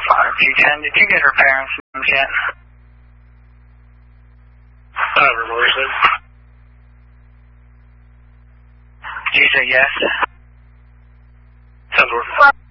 5G10. Did you get her parents' names yet? Reverse it. Did you say yes? 10-4.